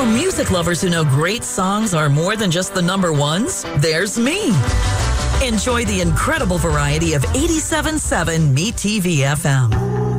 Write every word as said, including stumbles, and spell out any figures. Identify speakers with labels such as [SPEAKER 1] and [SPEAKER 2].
[SPEAKER 1] For music lovers who know great songs are more than just the number ones, there's me. Enjoy the incredible variety of eighty-seven point seven Me T V F M.